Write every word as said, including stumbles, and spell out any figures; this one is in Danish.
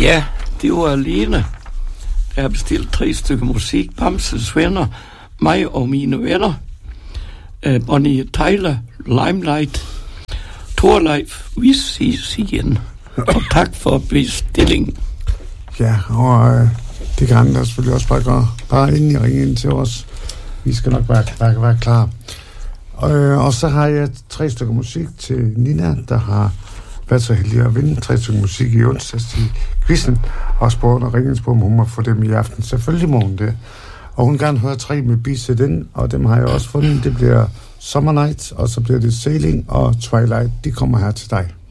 Ja, det var alene. Jeg har bestilt tre stykker musik. Bamses venner, mig og mine venner. Uh, Bonnie Tyler, Limelight, Torleif, vi ses igen. Og tak for bestillingen. Ja, og øh, det kan andre selvfølgelig også bare gøre. Bare ind i ringen til os. Vi skal nok være, være, være klar. Øh, og så har jeg tre stykker musik til Nina, der har været så heldig at vinde tre stykker musik i onsdags i quizzen, og spurgte og ringens på, om hun må få dem i aften. Selvfølgelig må hun det. Og hun gerne høre tre med Beat den, og dem har jeg også fundet. Det bliver Summer Night, og så bliver det Sailing og Twilight. De kommer her til dig.